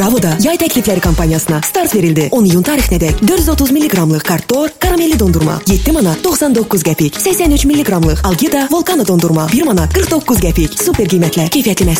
Bravo'da yay teklifleri kampanyasına start verildi. 10 iyun tarixine dek 430 mg Kartor karamelli dondurma 7 manat 99 qəpik, 83 mg Algida Volcano dondurma 1 manat 49 qəpik. Super qiymətlər, keyfiyyətli məhsul.